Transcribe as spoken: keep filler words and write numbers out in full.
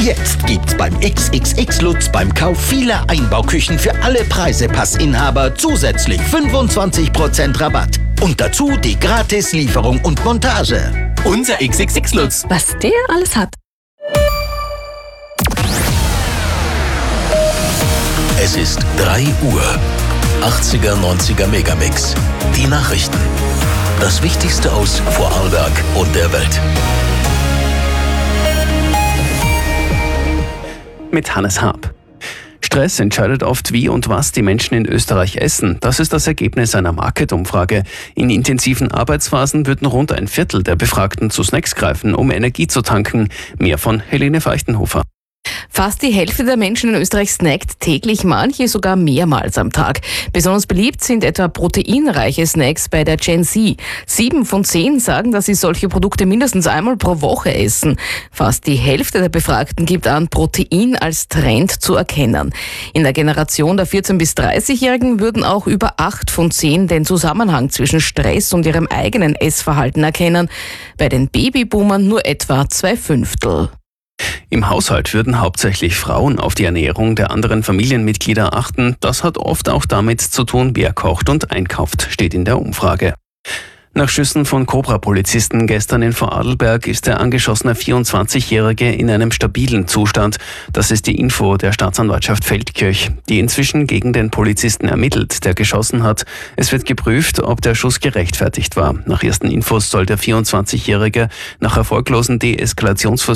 Jetzt gibt's beim X X X Lutz beim Kauf vieler Einbauküchen für alle Preisepassinhaber zusätzlich fünfundzwanzig Prozent Rabatt. Und dazu die Gratis-Lieferung und Montage. Unser X X X Lutz. Was der alles hat. Es ist drei Uhr. achtziger, neunziger Megamix. Die Nachrichten. Das Wichtigste aus Vorarlberg und der Welt. Mit Hannes Haab. Stress entscheidet oft, wie und was die Menschen in Österreich essen. Das ist das Ergebnis einer Market-Umfrage. In intensiven Arbeitsphasen würden rund ein Viertel der Befragten zu Snacks greifen, um Energie zu tanken. Mehr von Helene Feuchtenhofer. Fast die Hälfte der Menschen in Österreich snackt täglich, manche sogar mehrmals am Tag. Besonders beliebt sind etwa proteinreiche Snacks bei der Gen Z. Sieben von zehn sagen, dass sie solche Produkte mindestens einmal pro Woche essen. Fast die Hälfte der Befragten gibt an, Protein als Trend zu erkennen. In der Generation der vierzehn- bis dreißigjährigen würden auch über acht von zehn den Zusammenhang zwischen Stress und ihrem eigenen Essverhalten erkennen. Bei den Babyboomern nur etwa zwei Fünftel. Im Haushalt würden hauptsächlich Frauen auf die Ernährung der anderen Familienmitglieder achten. Das hat oft auch damit zu tun, wer kocht und einkauft, steht in der Umfrage. Nach Schüssen von Cobra-Polizisten gestern in Vorarlberg ist der angeschossene vierundzwanzigjährige in einem stabilen Zustand. Das ist die Info der Staatsanwaltschaft Feldkirch, die inzwischen gegen den Polizisten ermittelt, der geschossen hat. Es wird geprüft, ob der Schuss gerechtfertigt war. Nach ersten Infos soll der vierundzwanzigjährige nach erfolglosen Deeskalationsversuchen